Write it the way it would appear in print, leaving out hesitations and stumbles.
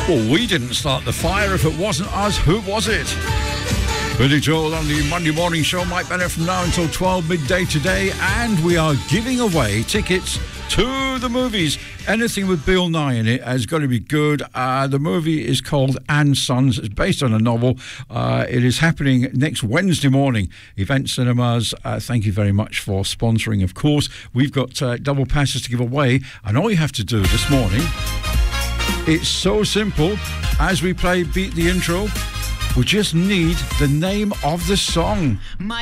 Well, we didn't start the fire. If it wasn't us, who was it? Billy Joel on the Monday Morning Show. Mike Bennett from now until 12 midday today. And we are giving away tickets to the movies. Anything with Bill Nye in it has got to be good. The movie is called Anne Sons. It's based on a novel. It is happening next Wednesday morning. Event Cinemas, thank you very much for sponsoring, of course. We've got double passes to give away. And all you have to do this morning, it's so simple. As we play Beat the Intro, we just need the name of the song.